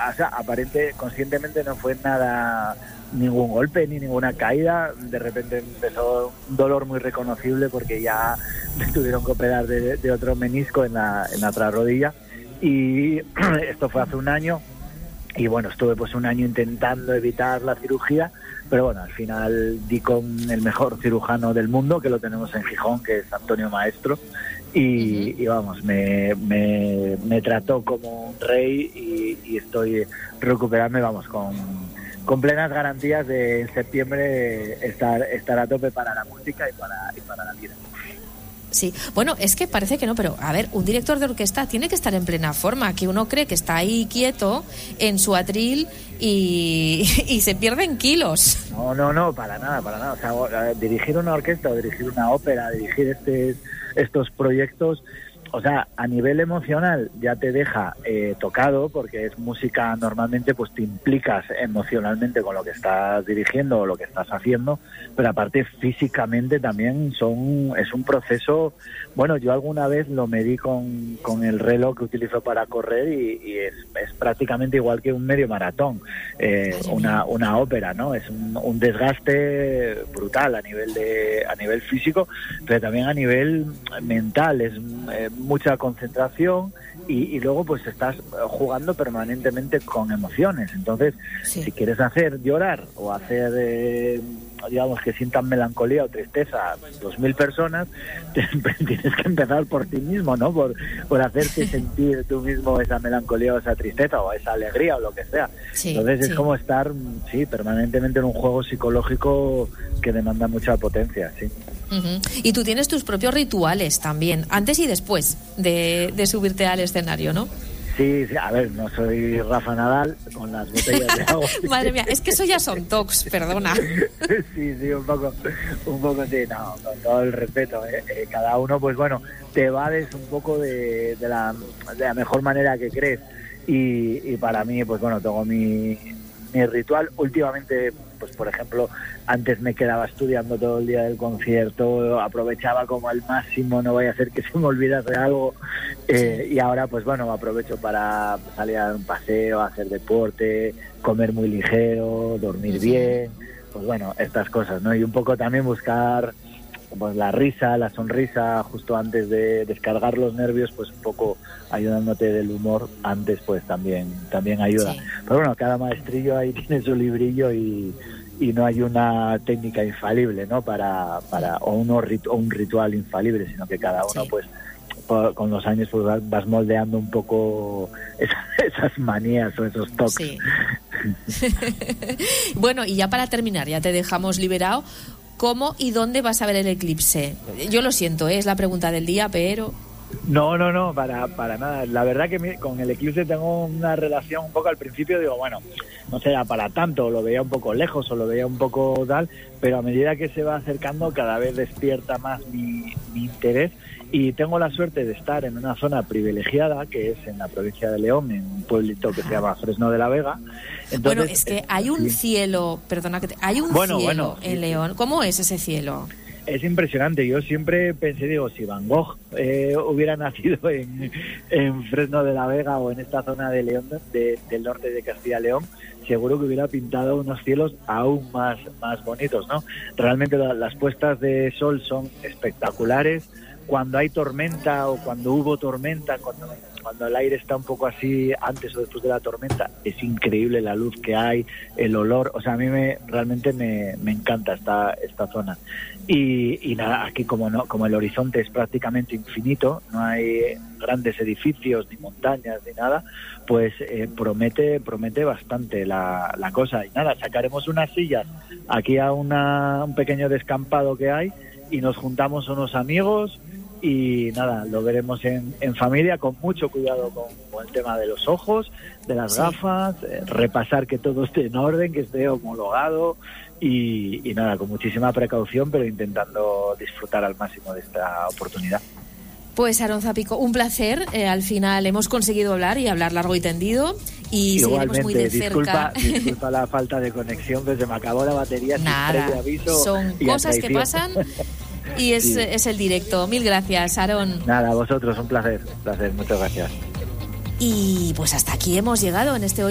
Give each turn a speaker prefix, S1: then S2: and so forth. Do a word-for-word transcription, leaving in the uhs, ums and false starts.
S1: o sea, aparente, conscientemente no fue nada, ningún golpe ni ninguna caída. De repente empezó un dolor muy reconocible porque ya me tuvieron que operar de, de otro menisco en la, en la otra rodilla, y esto fue hace un año. Y bueno, estuve pues un año intentando evitar la cirugía, pero bueno, al final di con el mejor cirujano del mundo, que lo tenemos en Gijón, que es Antonio Maestro, y, uh-huh. y vamos, me, me, me trató como un rey, y, y estoy recuperándome, vamos, con, con plenas garantías de en septiembre estar, estar a tope para la música y para, y para la vida.
S2: Sí, bueno, es que parece que no, pero a ver, un director de orquesta tiene que estar en plena forma, que uno cree que está ahí quieto en su atril y, y se pierden kilos.
S1: No, no, no, para nada, para nada. O sea, dirigir una orquesta o dirigir una ópera, dirigir este, estos proyectos, o sea, a nivel emocional ya te deja eh, tocado, porque es música, normalmente pues te implicas emocionalmente con lo que estás dirigiendo o lo que estás haciendo, pero aparte físicamente también son es un proceso. Bueno, yo alguna vez lo medí con, con el reloj que utilizo para correr, y, y es, es prácticamente igual que un medio maratón, eh, una, una ópera, ¿no? Es un, un desgaste brutal a nivel de a nivel físico, pero también a nivel mental. Es eh, mucha concentración, y, y luego pues estás jugando permanentemente con emociones. Entonces, sí. si quieres hacer llorar o hacer eh, digamos que sientan melancolía o tristeza dos mil personas, tienes que empezar por ti mismo, ¿no? Por, por hacerte sentir tú mismo esa melancolía o esa tristeza o esa alegría o lo que sea. Sí, Entonces sí. es como estar, sí, permanentemente en un juego psicológico que demanda mucha potencia, sí.
S2: Uh-huh. Y tú tienes tus propios rituales también, antes y después de, de subirte al escenario, ¿no?
S1: Sí, sí, a ver, no soy Rafa Nadal con las botellas de agua.
S2: Madre mía, es que eso ya son tocs, perdona.
S1: Sí, sí, un poco, un poco sí, no, con todo el respeto, ¿eh? Eh, cada uno, pues bueno, te evades un poco de, de, la, de la mejor manera que crees, y, y para mí, pues bueno, tengo mi, mi ritual. Últimamente, pues por ejemplo, antes me quedaba estudiando todo el día del concierto, aprovechaba como al máximo, no vaya a ser que se me olvidase algo, eh, y ahora pues bueno, aprovecho para salir a dar un paseo, hacer deporte, comer muy ligero, dormir bien, pues bueno, estas cosas, ¿no? Y un poco también buscar pues la risa, la sonrisa justo antes de descargar los nervios, pues un poco ayudándote del humor antes, pues también también ayuda. Sí. Pero bueno, cada maestrillo ahí tiene su librillo, y, y no hay una técnica infalible, ¿no? Para para o, uno, o un ritual infalible, sino que cada uno, sí. pues por, con los años pues vas moldeando un poco esas, esas manías o esos toques. Sí.
S2: Bueno, y ya para terminar, ya te dejamos liberado. ¿Cómo y dónde vas a ver el eclipse? Yo lo siento, ¿eh? Es la pregunta del día, pero...
S1: No, no, no, para, para nada. La verdad que mi, con el eclipse tengo una relación un poco al principio, digo, bueno, no será para tanto, lo veía un poco lejos o lo veía un poco tal, pero a medida que se va acercando cada vez despierta más mi, mi interés, y tengo la suerte de estar en una zona privilegiada, que es en la provincia de León, en un pueblito que se llama Fresno de la Vega. Entonces,
S2: bueno, es que hay un sí. cielo, perdona que te, hay un bueno, cielo bueno, en sí, León. ¿Cómo es ese cielo?
S1: Es impresionante. Yo siempre pensé, digo, si Van Gogh eh, hubiera nacido en, en Fresno de la Vega o en esta zona de León, de, del norte de Castilla y León, seguro que hubiera pintado unos cielos aún más, más bonitos, ¿no? Realmente la, las puestas de sol son espectaculares. Cuando hay tormenta o cuando hubo tormenta, cuando, cuando el aire está un poco así antes o después de la tormenta, es increíble la luz que hay, el olor. O sea, a mí me realmente me, me encanta esta, esta zona. Y, y nada, aquí como no, como el horizonte es prácticamente infinito, no hay grandes edificios ni montañas ni nada, pues eh, promete promete bastante la, la cosa. Y nada, sacaremos unas sillas aquí a una, un pequeño descampado que hay, y nos juntamos unos amigos, y nada, lo veremos en, en familia, con mucho cuidado con, con el tema de los ojos, de las sí. gafas, eh, repasar que todo esté en orden, que esté homologado, y, y nada, con muchísima precaución, pero intentando disfrutar al máximo de esta oportunidad.
S2: Pues Aarón Zapico, un placer. Eh, al final hemos conseguido hablar y hablar largo y tendido, y seguiremos muy de
S1: disculpa,
S2: cerca.
S1: Disculpa la falta de conexión, pero se me acabó la batería.
S2: Nada,
S1: sin previo aviso,
S2: son cosas que pasan, y es, sí. es el directo. Mil gracias, Aarón.
S1: Nada, a vosotros, un placer, un placer, muchas gracias.
S2: Y pues hasta aquí hemos llegado en este